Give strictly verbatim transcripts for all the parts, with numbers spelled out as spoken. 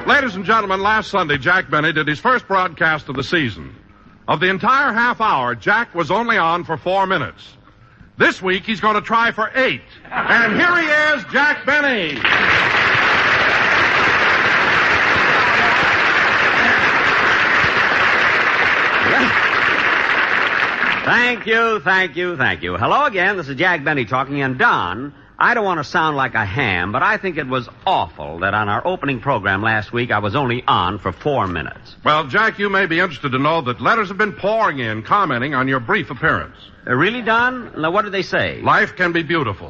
Ladies and gentlemen, last Sunday, Jack Benny did his first broadcast of the season. Of the entire half hour, Jack was only on for four minutes. This week, he's going to try for eight. And here he is, Jack Benny. Thank you, thank you, thank you. Hello again, this is Jack Benny talking, and Don, I don't want to sound like a ham, but I think it was awful that on our opening program last week I was only on for four minutes. Well, Jack, you may be interested to know that letters have been pouring in commenting on your brief appearance. Uh, really, Don? Now, what did they say? Life can be beautiful.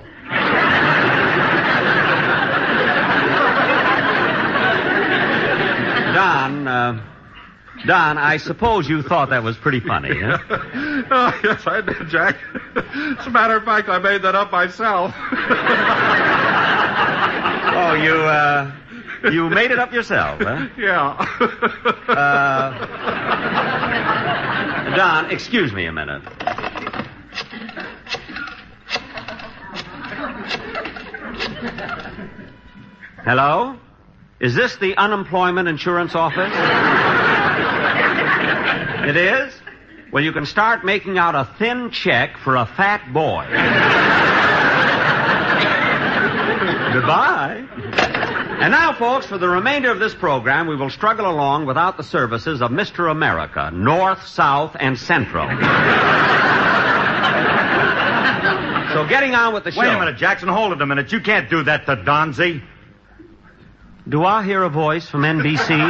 Don, uh... Don, I suppose you thought that was pretty funny, huh? Oh, yes, I did, Jack. As a matter of fact, I made that up myself. Oh, you, uh, you made it up yourself, huh? Yeah. uh, Don, excuse me a minute. Hello? Is this the unemployment insurance office? It is? Well, you can start making out a thin check for a fat boy. Goodbye. And now, folks, for the remainder of this program, we will struggle along without the services of Mister America, North, South, and Central. So getting on with the show. Wait a minute, Jackson. Hold it a minute. You can't do that to Donzie. Do I hear a voice from N B C?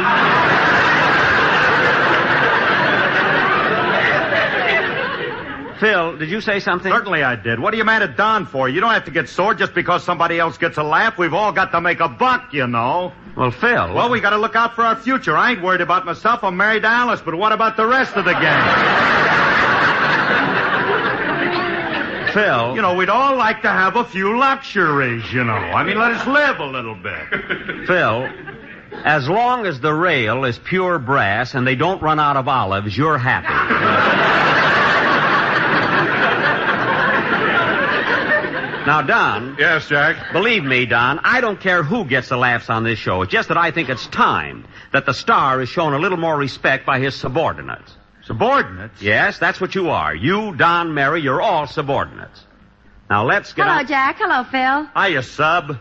Phil, did you say something? Certainly I did. What are you mad at Don for? You don't have to get sore just because somebody else gets a laugh. We've all got to make a buck, you know. Well, Phil... Well, we got to look out for our future. I ain't worried about myself. I'm married to Alice, but what about the rest of the gang? Phil... You know, we'd all like to have a few luxuries, you know. I mean, let us live a little bit. Phil, as long as the rail is pure brass and they don't run out of olives, you're happy. Now, Don... Yes, Jack? Believe me, Don, I don't care who gets the laughs on this show. It's just that I think it's time that the star is shown a little more respect by his subordinates. Subordinates? Yes, that's what you are. You, Don, Mary, you're all subordinates. Now, let's get Hello, on... Jack. Hello, Phil. Hiya, sub.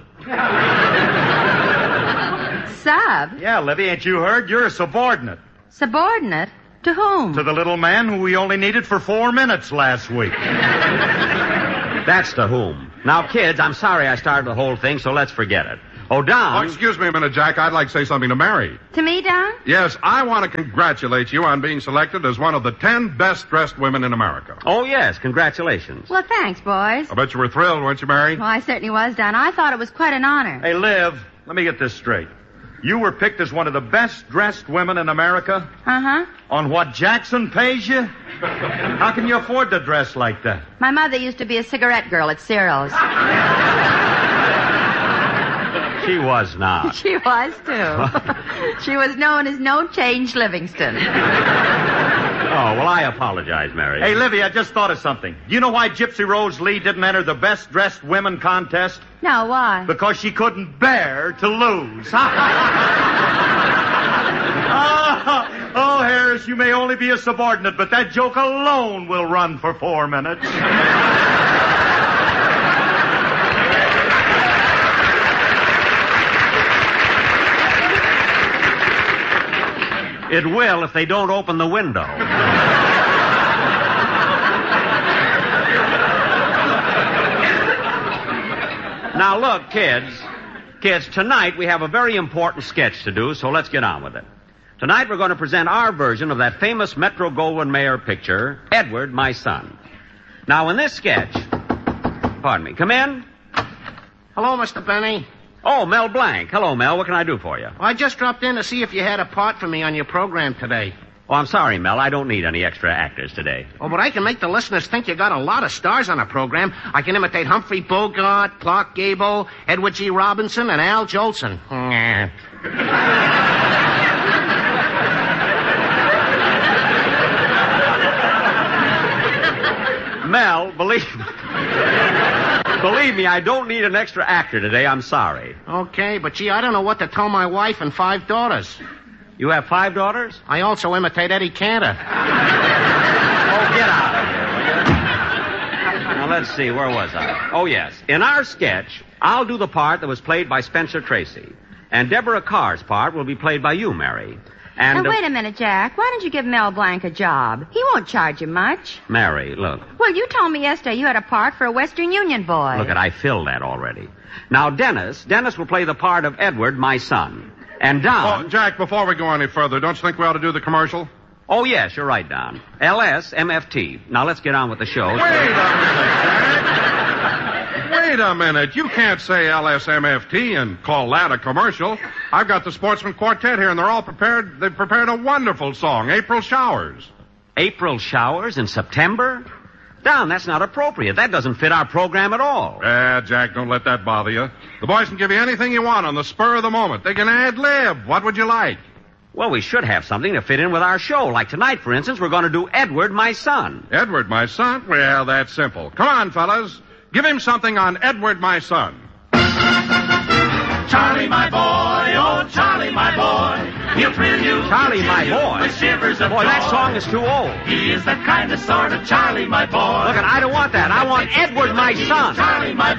Sub? Yeah, Livy, ain't you heard? You're a subordinate. Subordinate? To whom? To the little man who we only needed for four minutes last week. That's to whom. Now, kids, I'm sorry I started the whole thing, so let's forget it. Oh, Don... Oh, excuse me a minute, Jack. I'd like to say something to Mary. To me, Don? Yes, I want to congratulate you on being selected as one of the ten best-dressed women in America. Oh, yes. Congratulations. Well, thanks, boys. I bet you were thrilled, weren't you, Mary? Well, I certainly was, Don. I thought it was quite an honor. Hey, Liv, let me get this straight. You were picked as one of the best-dressed women in America? Uh-huh. On what Jackson pays you? How can you afford to dress like that? My mother used to be a cigarette girl at Cyril's. She was not. She was, too. She was known as No Change Livingston. Oh, well, I apologize, Mary. Hey, Livy, I just thought of something. Do you know why Gypsy Rose Lee didn't enter the best-dressed women contest? No, why? Because she couldn't bear to lose. oh, oh, Harris, you may only be a subordinate, but that joke alone will run for four minutes. It will if they don't open the window. Now, look, kids. Kids, tonight we have a very important sketch to do, so let's get on with it. Tonight we're going to present our version of that famous Metro-Goldwyn-Mayer picture, Edward, My Son. Now, in this sketch... Pardon me. Come in. Hello, Mister Benny. Oh, Mel Blanc. Hello, Mel. What can I do for you? I just dropped in to see if you had a part for me on your program today. Oh, I'm sorry, Mel. I don't need any extra actors today. Oh, but I can make the listeners think you got a lot of stars on the program. I can imitate Humphrey Bogart, Clark Gable, Edward G. Robinson, and Al Jolson. Mel, believe me. Believe me, I don't need an extra actor today. I'm sorry. Okay, but gee, I don't know what to tell my wife and five daughters. You have five daughters? I also imitate Eddie Cantor. Oh, get out of here, will you? Now, let's see. Where was I? Oh, yes. In our sketch, I'll do the part that was played by Spencer Tracy. And Deborah Carr's part will be played by you, Mary. And, now, uh, wait a minute, Jack. Why don't you give Mel Blanc a job? He won't charge you much. Mary, look. Well, you told me yesterday you had a part for a Western Union boy. Look, at I filled that already. Now, Dennis, Dennis will play the part of Edward, my son. And Don... Oh, Jack, before we go any further, don't you think we ought to do the commercial? Oh, yes, you're right, Don. L S M F T. Now, let's get on with the show. Wait a minute, Jack. Wait a minute. You can't say L S M F T and call that a commercial. I've got the Sportsman Quartet here, and they're all prepared. They've prepared a wonderful song, April Showers. April showers in September? Don, that's not appropriate. That doesn't fit our program at all. Ah, Jack, don't let that bother you. The boys can give you anything you want on the spur of the moment. They can ad-lib. What would you like? Well, we should have something to fit in with our show. Like tonight, for instance, we're going to do Edward, my son. Edward, my son? Well, that's simple. Come on, fellas. Give him something on Edward, my son. Charlie, my boy, oh, Charlie, my boy, he'll thrill you. Charlie, my boy? With shivers of Boy, joy. that song is too old. He is the kind of sort of Charlie, my boy. Look, I don't want that. I want Edward, my son. Charlie, my